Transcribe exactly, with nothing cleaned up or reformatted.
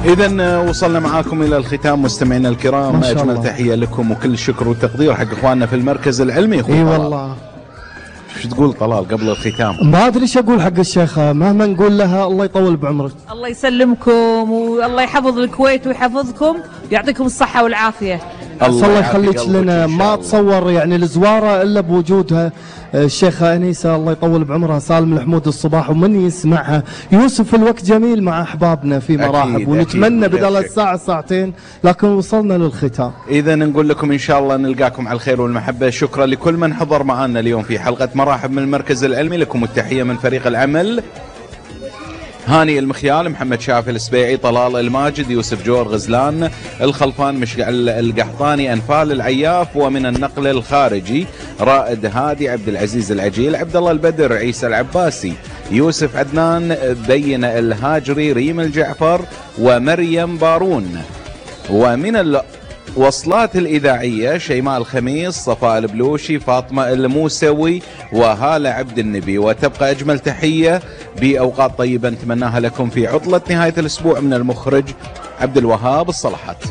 إذا وصلنا معاكم إلى الختام مستمعينا الكرام، أجمل تحية لكم وكل شكر وتقدير حق إخواننا في المركز العلمي. إي والله. شو تقول طلال قبل الختام؟ ما أدري إيش أقول حق الشيخة، مهما نقول لها الله يطول بعمرك. الله يسلمكم والله يحفظ الكويت ويحفظكم ويعطيكم الصحة والعافية. الله, الله يخليك لنا. ما تصور يعني الزوارة إلا بوجودها الشيخة أنيسة الله يطول بعمرها، سالم الحمود الصباح، ومن يسمعها يوسف الوقت جميل مع أحبابنا في مراحب. أكيد ونتمنى أكيد بدل الساعة ساعتين لكن وصلنا للختام. إذا نقول لكم إن شاء الله نلقاكم على الخير والمحبة. شكرا لكل من حضر معنا اليوم في حلقة مراحب من المركز العلمي. لكم التحية من فريق العمل: هاني المخيال، محمد شافي السبيعي، طلال الماجد، يوسف جور غزلان، الخلفان مشعل القحطاني، أنفال العياف، ومن النقل الخارجي رائد هادي، عبد العزيز العجيل، عبد الله البدر، عيسى العباسي، يوسف عدنان، بين الهاجري، ريم الجعفر، ومريم بارون. ومن الوصلات الإذاعية: شيماء الخميس، صفاء البلوشي، فاطمة الموسوي، وهالة عبد النبي. وتبقى أجمل تحية بأوقات طيبة نتمناها لكم في عطلة نهاية الأسبوع من المخرج عبد الوهاب الصلحات.